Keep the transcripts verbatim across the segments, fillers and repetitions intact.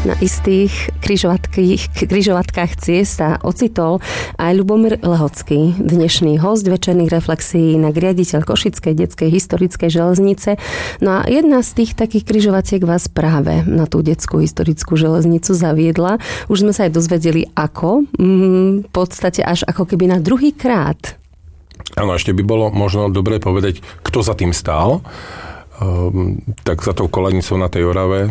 Na istých križovatkách ciest sa ocitol aj Ľubomír Lehocký, dnešný hosť večerných reflexií, inak riaditeľ Košickej detskej historickej železnice. No a jedna z tých takých križovaciek vás práve na tú detskú historickú železnicu zaviedla. Už sme sa aj dozvedeli ako, v podstate až ako keby na druhý krát. Áno, ešte by bolo možno dobre povedať, kto za tým stál. Um, tak za tou koľajnicou na tej Orave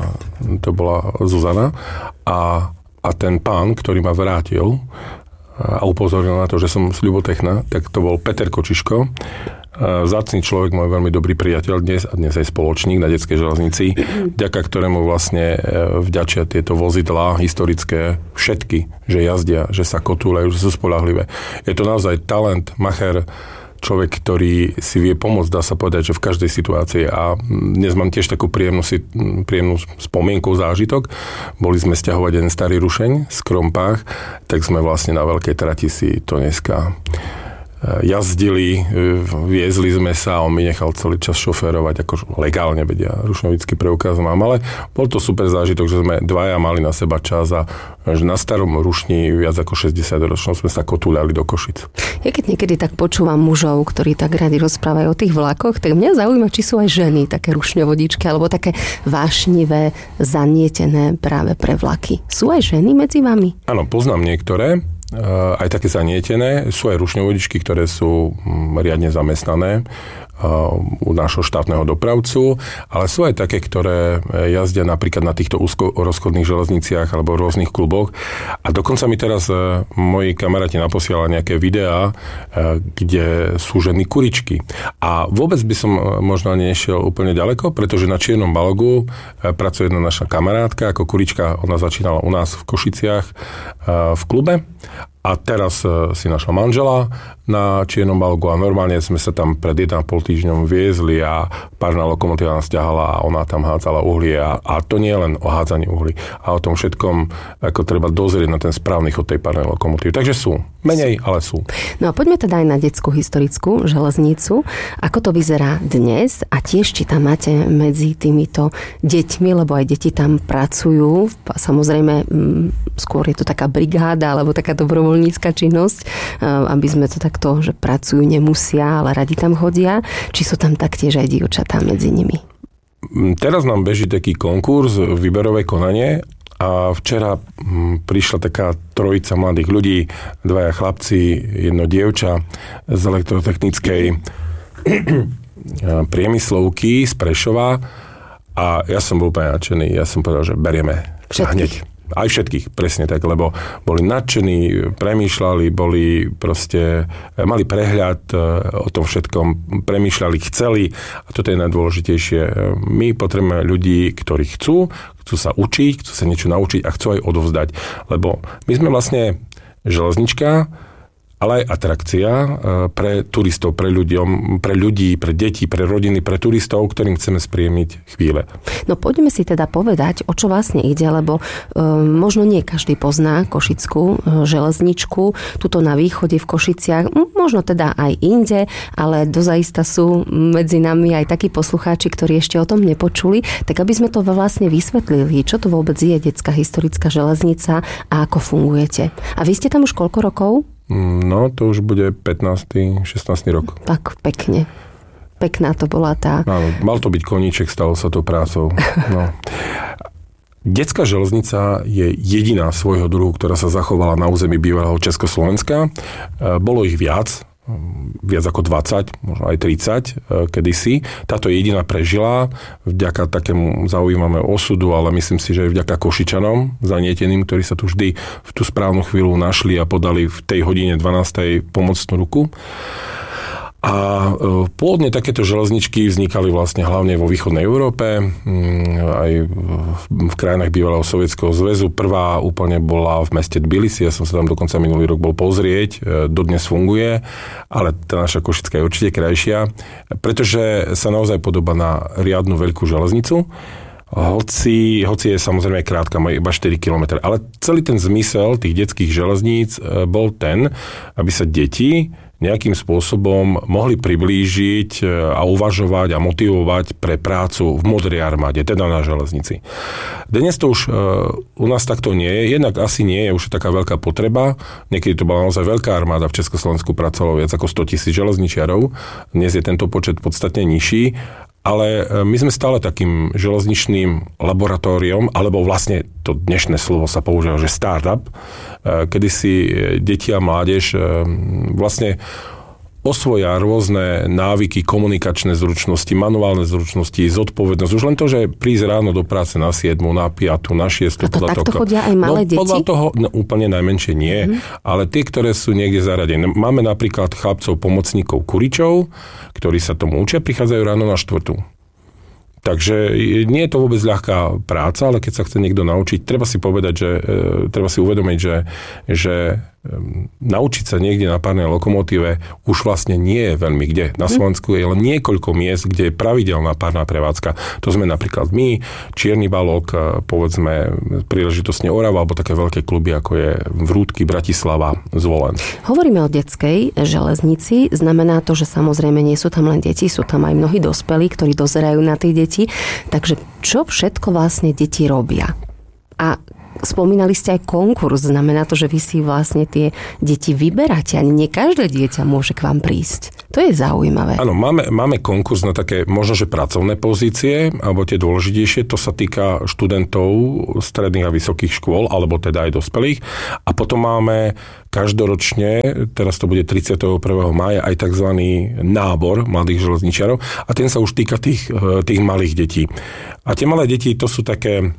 to bola Zuzana a, a ten pán, ktorý ma vrátil a upozornil na to, že som sľubotechná, tak to bol Peter Kočiško, vzácny človek, môj veľmi dobrý priateľ dnes a dnes aj spoločník na detskej železnici, vďaka ktorému vlastne vďačia tieto vozidlá historické všetky, že jazdia, že sa kotúľajú, že sú spoľahlivé. Je to naozaj talent, macher, človek, ktorý si vie pomôcť, dá sa povedať, že v každej situácii. A dnes mám tiež takú príjemnú, príjemnú spomienku, zážitok. Boli sme sťahovať jeden starý rušeň z Krompách, tak sme vlastne na veľkej trati si to dneska jazdili, viezli sme sa a on mi nechal celý čas šoférovať, ako legálne, vedia, rušnovický preukaz mám, ale bol to super zážitok, že sme dvaja mali na seba čas a že na starom rušni viac ako šesťdesiat ročnom sme sa kotúľali do Košic. Ja keď niekedy tak počúvam mužov, ktorí tak radi rozprávajú o tých vlakoch, tak mňa zaujíma, či sú aj ženy také rušňovodičky, alebo také vášnivé, zanietené práve pre vlaky. Sú aj ženy medzi vami? Áno, poznám niektoré. Aj také zanietené. Sú aj rušňovodičky, ktoré sú riadne zamestnané u nášho štátneho dopravcu, ale sú aj také, ktoré jazdia napríklad na týchto úzkorozchodných železniciach alebo v rôznych kluboch. A dokonca mi teraz moji kamaráti naposielali nejaké videá, kde sú ženy kuričky. A vôbec by som možno nešiel úplne ďaleko, pretože na Čiernom Balogu pracuje jedna naša kamarátka ako kurička. Ona začínala u nás v Košiciach v klube. A teraz si našla manžela na Čiernom Balogu a normálne sme sa tam pred jeden a pol týždňom viezli a párna lokomotíva nás ťahala a ona tam hádzala uhlie a, a to nie je len o hádzaní uhlí a o tom všetkom, ako treba dozrieť na ten správny chod tej párnej lokomotívy. Takže sú. Menej, ale sú. No a poďme teda aj na detskú historickú železnicu. Ako to vyzerá dnes a tiež či tam máte medzi týmito deťmi, lebo aj deti tam pracujú. Samozrejme, skôr je to taká brigáda alebo taká dobrovoľnícka činnosť, aby sme to takto, že pracujú, nemusia, ale radi tam chodia. Či sú tam taktiež aj dievčatá medzi nimi? Teraz nám beží taký konkurs, výberové konanie a včera prišla taká trojica mladých ľudí, dvaja chlapci, jedno dievča z elektrotechnickej priemyslovky z Prešova a ja som bol úplne nadšený. Ja som povedal, že berieme hneď. Aj všetkých, presne tak, lebo boli nadšení, premýšľali, boli proste, mali prehľad o tom všetkom, premýšľali, chceli a toto je najdôležitejšie. My potrebujeme ľudí, ktorí chcú, chcú sa učiť, chcú sa niečo naučiť a chcú aj odovzdať, lebo my sme vlastne železnička, ale aj atrakcia pre turistov, pre, ľuďom, pre ľudí, pre deti, pre rodiny, pre turistov, ktorým chceme spríjemniť chvíle. No poďme si teda povedať, o čo vlastne ide, lebo e, možno nie každý pozná Košickú e, železničku, tuto na východe v Košiciach, možno teda aj inde, ale dozaista sú medzi nami aj takí poslucháči, ktorí ešte o tom nepočuli, tak aby sme to vlastne vysvetlili, čo to vôbec je detská historická železnica a ako fungujete. A vy ste tam už koľko rokov? No, to už bude pätnásty šestnásty rok. Tak, pekne. Pekná to bola tá... Áno, mal to byť koníček, stalo sa to prácou. No. Detská železnica je jediná svojho druhu, ktorá sa zachovala na území bývalého Československa. Bolo ich viac, viac ako dvadsať, možno aj tridsať kedysi. Táto jediná prežila vďaka takému zaujímavému osudu, ale myslím si, že aj vďaka Košičanom zanieteným, ktorí sa tu vždy v tú správnu chvíľu našli a podali v tej hodine dvanástej pomocnú ruku. A pôvodne takéto železničky vznikali vlastne hlavne vo východnej Európe, aj v krajinách bývalého Sovietskeho zväzu. Prvá úplne bola v meste Tbilisi, ja som sa tam dokonca minulý rok bol pozrieť, dodnes funguje, ale tá naša Košická je určite krajšia, pretože sa naozaj podobá na riadnu veľkú železnicu. Hoci, hoci je samozrejme krátka, má iba štyri kilometre. Ale celý ten zmysel tých detských železníc bol ten, aby sa deti nejakým spôsobom mohli priblížiť a uvažovať a motivovať pre prácu v modrej armáde, teda na železnici. Dnes to už u nás takto nie je, jednak asi nie je už taká veľká potreba. Niekedy to bola naozaj veľká armáda, v Československu pracovalo viac ako sto tisíc železničiarov, dnes je tento počet podstatne nižší, ale my sme stále takým železničným laboratóriom, alebo vlastne to dnešné slovo sa používa, že startup, kedy si deti a mládež vlastne osvoja rôzne návyky, komunikačné zručnosti, manuálne zručnosti, zodpovednosť. Už len to, že prísť ráno do práce na siedmu, na piatu, na šiestu. A to takto toho, chodia aj malé no, deti? Podľa toho no, úplne najmenšie nie, mm-hmm. ale tie, ktoré sú niekde zaradené. Máme napríklad chlapcov, pomocníkov, kuričov, ktorí sa tomu učia, prichádzajú ráno na štvrtú. Takže nie je to vôbec ľahká práca, ale keď sa chce niekto naučiť, treba si povedať, že e, treba si uvedomiť, že, že e, naučiť sa niekde na párnej lokomotíve už vlastne nie je veľmi kde. Na Slovensku je len niekoľko miest, kde je pravidelná párna prevádzka. To sme napríklad my, Čierny Balok, povedzme príležitostne Orava, alebo také veľké kluby, ako je Vrútky, Bratislava, Zvolen. Hovoríme o detskej železnici. Znamená to, že samozrejme nie sú tam len deti, sú tam aj mnohí dospelí, ktorí dozerajú na tie deti. Takže čo všetko vlastne deti robia? A spomínali ste aj konkurs. Znamená to, že vy si vlastne tie deti vyberáte. Ani nie každé dieťa môže k vám prísť. To je zaujímavé. Áno, máme, máme konkurs na také možno, že pracovné pozície, alebo tie dôležitejšie. To sa týka študentov stredných a vysokých škôl, alebo teda aj dospelých. A potom máme každoročne, teraz to bude tridsiateho prvého mája, aj tzv. Nábor mladých železničiarov. A ten sa už týka tých, tých malých detí. A tie malé deti, to sú také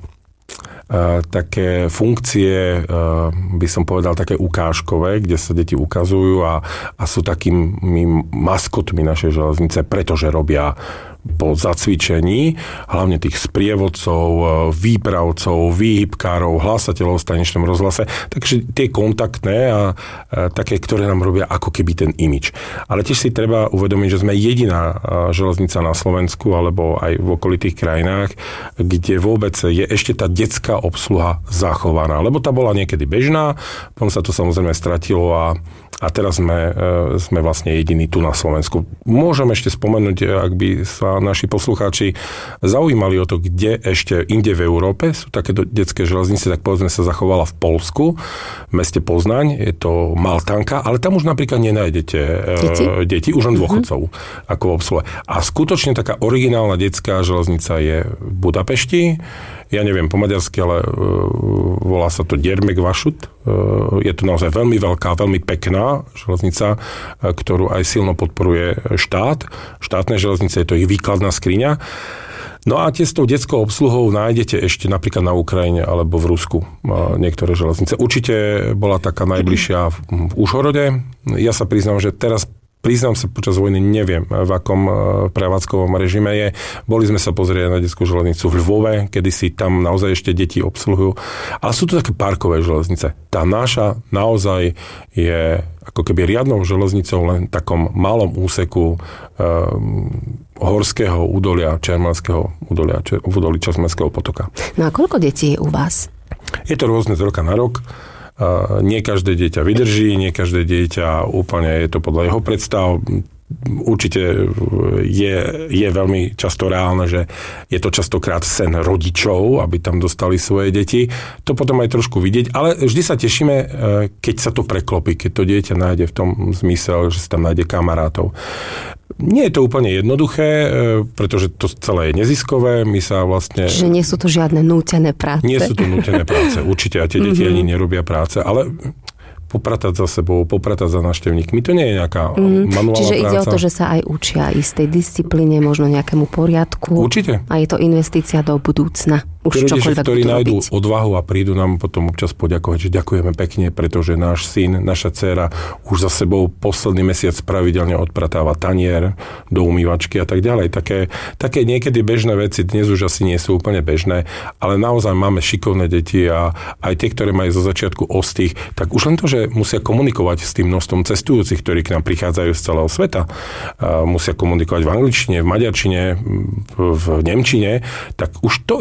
také funkcie, by som povedal, také ukážkové, kde sa deti ukazujú a, a sú takými maskotmi našej železnice, pretože robia po zacvičení, hlavne tých sprievodcov, výpravcov, výhybkárov, hlásateľov v stanečnom rozhlase, takže tie kontaktné a, a také, ktoré nám robia ako keby ten imič. Ale tiež si treba uvedomiť, že sme jediná železnica na Slovensku alebo aj v okolitých krajinách, kde vôbec je ešte tá detská obsluha zachovaná. Lebo tá bola niekedy bežná, potom sa to samozrejme stratilo a, a teraz sme, sme vlastne jediní tu na Slovensku. Môžem ešte spomenúť, ak by sa naši poslucháči zaujímali o to, kde ešte inde v Európe sú takéto detské železnice, tak povedzme sa zachovala v Poľsku, v meste Poznaň, je to Maltanka, ale tam už napríklad nenájdete deti, deti už len dôchodcov, uh-huh. ako v obsluhe. A skutočne taká originálna detská železnica je v Budapešti, ja neviem po maďarsky, ale uh, volá sa to Gyermekvasút. Uh, je to naozaj veľmi veľká, veľmi pekná železnica, uh, ktorú aj silno podporuje štát. Štátne železnice, je to ich výkladná skriňa. No a tie s tou detskou obsluhou nájdete ešte napríklad na Ukrajine alebo v Rusku uh, niektoré železnice. Určite bola taká najbližšia v, v Užhorode. Ja sa priznám, že teraz Priznám sa, počas vojny neviem, v akom prevádzkovom režime je. Boli sme sa pozrieť na detskú železnicu v Lvove, kedy si tam naozaj ešte deti obsluhujú. Ale sú to také parkové železnice. Tá naša naozaj je ako keby riadnou železnicou len v takom malom úseku um, horského údolia, Čermánskeho údolia, v údolí Čermánskeho potoka. No a koľko detí je u vás? Je to rôzne z roka na rok. Uh, nie každé dieťa vydrží, nie každé dieťa úplne je to podľa jeho predstav. Určite je, je veľmi často reálne, že je to častokrát sen rodičov, aby tam dostali svoje deti. To potom aj trošku vidieť, ale vždy sa tešíme, keď sa to preklopí, keď to dieťa nájde v tom zmysle, že sa tam nájde kamarátov. Nie je to úplne jednoduché, pretože to celé je neziskové. My sa vlastne... Čiže nie sú to žiadne nútené práce. Nie sú to nútené práce, určite. A tie deti mm-hmm. ani nerobia práce, ale popratať za sebou, popratať za návštevníkmi. To nie je nejaká mm. manuálna Čiže práca. ide o to, že sa aj učia istej disciplíne, možno nejakému poriadku. Určite. A je to investícia do budúcna. Už rodiče, ktorí nájdú robiť. odvahu a prídu nám potom občas poďakovať, že ďakujeme pekne, pretože náš syn, naša dcéra už za sebou posledný mesiac pravidelne odpratáva tanier do umývačky a tak ďalej. Také, také niekedy bežné veci dnes už asi nie sú úplne bežné, ale naozaj máme šikovné deti a aj tie, ktoré majú zo začiatku ostých, tak už len to, že musia komunikovať s tým množstvom cestujúcich, ktorí k nám prichádzajú z celého sveta, a musia komunikovať v angličtine, v maďarčine, v nemčine, tak už to ich oťuká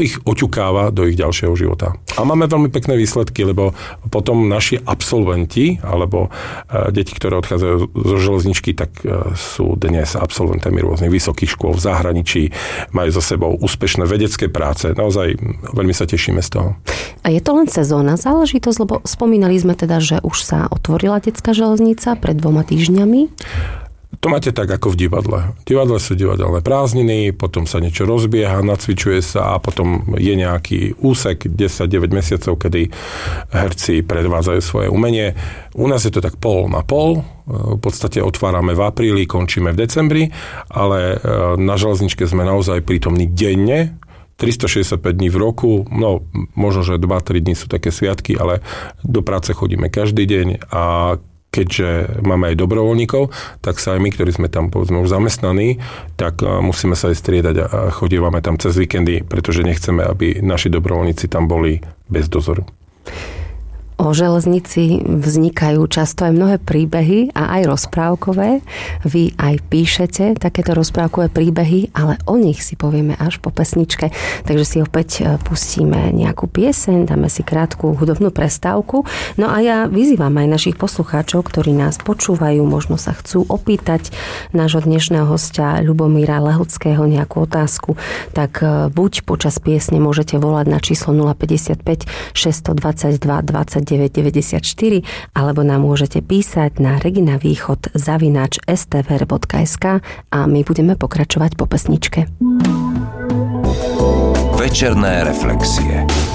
vťukáva do ich ďalšieho života. A máme veľmi pekné výsledky, lebo potom naši absolventi, alebo deti, ktoré odchádzajú zo železničky, tak sú dnes absolventami rôznych vysokých škôl v zahraničí, majú za sebou úspešné vedecké práce. Naozaj veľmi sa tešíme z toho. A je to len sezónna záležitosť, lebo spomínali sme teda, že už sa otvorila detská železnica pred dvoma týždňami. To máte tak ako v divadle. V divadle sú divadelné prázdniny, potom sa niečo rozbieha, nacvičuje sa a potom je nejaký úsek desať deväť mesiacov, kedy herci predvádzajú svoje umenie. U nás je to tak pol na pol. V podstate otvárame v apríli, končíme v decembri, ale na železničke sme naozaj prítomní denne, tristošesťdesiatpäť dní v roku, no možno, že dva tri dní sú také sviatky, ale do práce chodíme každý deň a keďže máme aj dobrovoľníkov, tak sa aj my, ktorí sme tam povedzme už zamestnaní, tak musíme sa aj striedať a chodívame tam cez víkendy, pretože nechceme, aby naši dobrovoľníci tam boli bez dozoru. O železnici vznikajú často aj mnohé príbehy a aj rozprávkové. Vy aj píšete takéto rozprávkové príbehy, ale o nich si povieme až po pesničke. Takže si opäť pustíme nejakú pieseň, dáme si krátku hudobnú prestávku. No a ja vyzývam aj našich poslucháčov, ktorí nás počúvajú, možno sa chcú opýtať nášho dnešného hostia Ľubomíra Lehockého nejakú otázku, tak buď počas piesne môžete volať na číslo nula päťdesiatpäť šesťstodvadsaťdva dvadsaťdeväť deväťdesiatštyri alebo nám môžete písať na reginavýchod zavináč es té vé er bodka es ká a my budeme pokračovať po pesničke. Večerné reflexie.